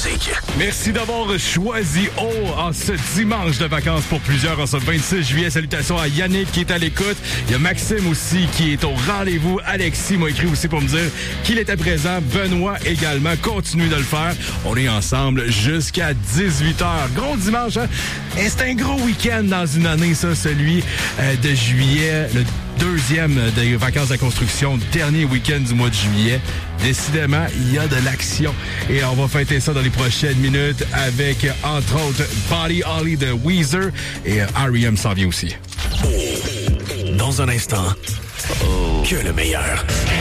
musique. Merci d'avoir choisi O en ce dimanche de vacances pour plusieurs en ce 26 juillet. Salutations à Yannick qui est à l'écoute. Il y a Maxime aussi qui est au rendez-vous. Alexis m'a écrit aussi pour me dire qu'il était présent. Benoît également. Continue de le faire. On est ensemble jusqu'à 18h. Gros dimanche, hein? Et c'est un gros week-end dans une année, ça, celui de juillet. Le deuxième des vacances de la construction, dernier week-end du mois de juillet. Décidément, il y a de l'action. Et on va fêter ça dans les prochaines minutes avec, entre autres, Buddy Holly de Weezer et R.E.M. s'en vient aussi. Dans un instant, que le meilleur.